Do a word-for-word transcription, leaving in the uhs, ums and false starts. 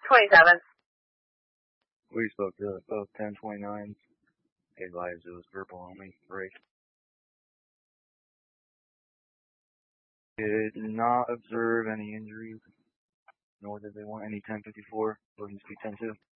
twenty-seven. We spoke to both ten twenty-nines. They advised it was verbal only. Break. Did not observe any injuries, nor did they want any ten fifty-four. Williams P ten two.